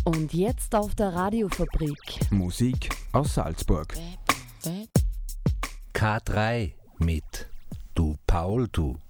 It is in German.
Und jetzt auf der Radiofabrik. Musik aus Salzburg. K3 mit Du Paul, du.